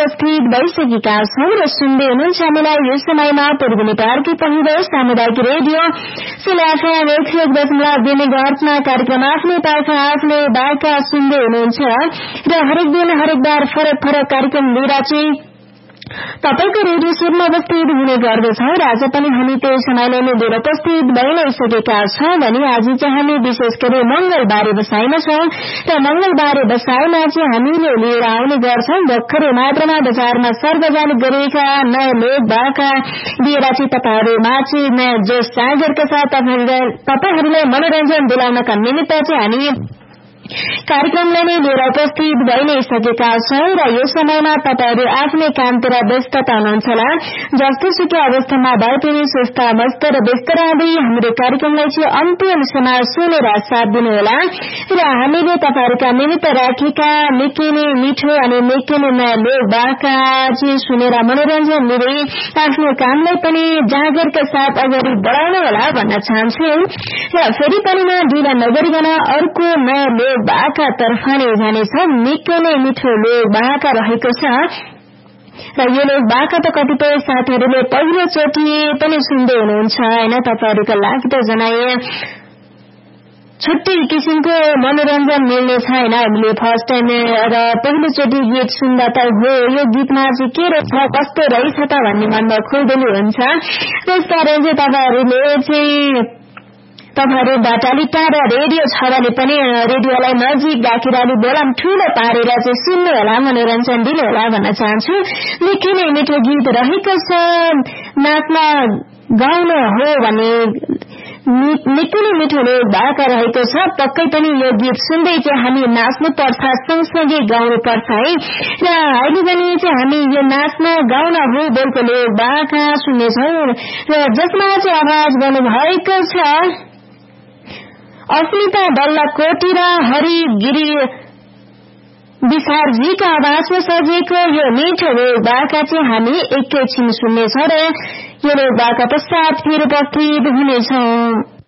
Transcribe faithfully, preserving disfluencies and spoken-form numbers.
उपस्थित भइसकेका छौं र सुन्दै हुनुहुन्छ हामीलाई यो समयमा पूर्व नेपालकै पहिलो सामुदायिक रेडियो सिलाफेम एक सय एक दशमलव दुई मेगाहर्जमा कार्यक्रम आफ्नै पाखा आफ्नै बाका सुन्दै हुनुहुन्छ र हरेक दिन हरेक बार फरक फरक कार्यक्रम लिएर चाहिँ तपाईको रेडियो सेटमा उपस्थित हुने गर्दछौ र आज पनि हामी त्यही समयलाई नै लिएर उपस्थित भइ नै सकेका छौं भने आज चाहिँ हामी विशेष गरी मंगलबारे बसाइमा छौं र मंगलबारे बसाइमा चाहिँ हामीले लिएर आउने गर्छौं भर्खरै मात्रामा बजारमा सार्वजनिक गरिएका नयाँ लेख बाका लिएर चाहिँ तपाईहरुमा चाहिँ नयाँ जोश जागरका साथ तपाईहरुलाई मनोरञ्जन दिलाउनका निमित्त चाहिँ हामी कार्यक्रमलाई नै लिएर उपस्थित भइ नै सकेका छौं र यो समयमा तपाईहरु आफ्नै कामतिर व्यस्तता हुनुहुन्छ होला जस्तो सुकै अवस्थामा भए पनि सुस्ता मस्त र व्यस्त रहँदै हाम्रो कार्यक्रमलाई चाहिँ अन्त्यसम्म सुनेर साथ दिनुहोला र हामीले तपाईहरुका निमित्त राखेका निकै नै मिठो अनि निकै नै नयाँ लेख बाका चाहिँ सुनेर मनोरञ्जन लिँदै आफ्नो कामलाई पनि जागरका साथ अगाडि बढाउन होला भन्न चाहन्छु र फेरि पनि म ढिला नगरिकन अर्को नयाँ लेख बाका तर्फ नै जानेछ निकै नै मिठो लेख बाका रहेको छ र यो लेख बाका त कतिपय साथीहरूले पहिलो चोटि पनि सुन्दै हुनुहुन्छ हैन तपाईहरुका लागि त जनाए छुट्टै किसिमको मनोरञ्जन मिल्ने छ हैन हामीले फर्स्ट टाइम र पहिलो चोटि गीत सुन्दा त हो यो गीतमा चाहिँ के रहेछ कस्तो रहेछ त भन्ने मनमा खोज्दै हुन्छ त्यसकारण चाहिँ तपाईहरुले चाहिँ तपाईहरु बाटाली टाढा रेडियो छ भने पनि रेडियोलाई नजिक राखेर अलि बोलाम ठूलो पारेर चाहिँ सुन्नु होला मनोरञ्जन दिनु होला भन्न चाहन्छु निकै नै मिठो गीत रहेको छ नाच्न गाउन हो भने निकै नै मिठो लेख बाका रहेको छ पक्कै पनि यो गीत सुन्दै चाहिँ हामी नाच्नु पर्छ सँगसँगै गाउनु पर्छ है र अहिले पनि चाहिँ हामी यो नाच्न गाउन हो बोलको लेख बाका सुन्नेछौं र जसमा चाहिँ आवाज गर्नु भएको छ अस्मिता डल्लाकोटी र हरि गिरी विशारजीका आवाजमा सजिएको यो मिठो लेख बाका चाहिँ हामी एकैछिन सुन्नेछौं र यो लेख बाका पश्चात फेरि उपस्थित हुनेछौं।